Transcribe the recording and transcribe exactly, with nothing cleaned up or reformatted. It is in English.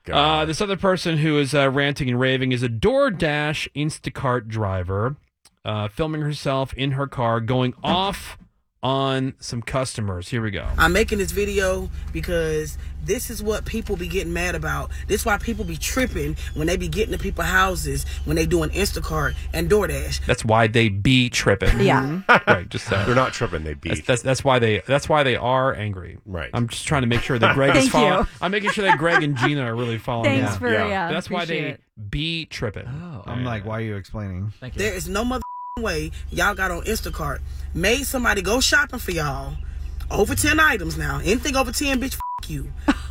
Uh, this other person who is uh, ranting and raving is a DoorDash Instacart driver, uh, filming herself in her car going off on some customers. Here we go. I'm making this video because this is what people be getting mad about. This is why people be tripping when they be getting to people's houses when they doing Instacart and DoorDash. That's why they be tripping. Yeah. Right. Just uh, They're not tripping. They be. That's, that's that's why they that's why they are angry. Right. I'm just trying to make sure that Greg is Thank following. you. I'm making sure that Greg and Gina are really following. Thanks along. for Yeah. yeah. That's why they appreciate it. be tripping. Oh, I'm like, why are you explaining? thank you. There is no mother way y'all got on Instacart. Made somebody go shopping for y'all. Over ten items now. Anything over ten, bitch, f*** you.